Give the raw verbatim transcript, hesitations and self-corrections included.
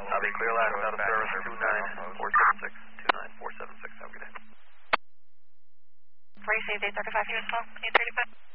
Copy, clear line, out of service, two nine four seven six, two nine four seven six, have a good day. Race eight thirty-five, U S twelve, eight thirty-five.